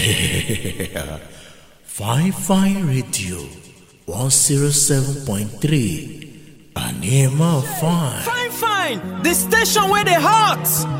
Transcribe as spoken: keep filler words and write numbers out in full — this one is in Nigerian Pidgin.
Fine Fine Radio one oh seven point three. Anima Fine. Fine Fine, the station where they hot.